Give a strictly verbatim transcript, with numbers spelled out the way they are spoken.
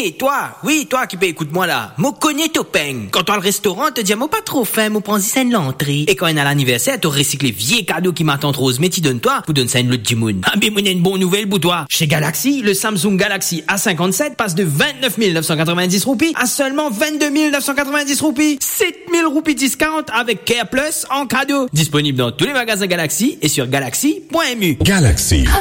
Hé, toi, oui, toi qui peux écoute-moi là. Mo connais ton peigne. Quand toi le restaurant te dit, mo pas trop faim, mo prends ça une l'entrée. Et quand on est à l'anniversaire, t'as recyclé vieux cadeau qui m'attend rose, mais tu donnes toi, pour donner ça une l'autre du monde. Ah, mais mon une bonne nouvelle pour toi. Chez Galaxy, le Samsung Galaxy A cinquante-sept passe de vingt-neuf mille neuf cent quatre-vingt-dix roupies à seulement vingt-deux mille neuf cent quatre-vingt-dix roupies. sept mille roupies discount avec Care Plus en cadeau. Disponible dans tous les magasins Galaxy et sur galaxy point m u. Galaxy.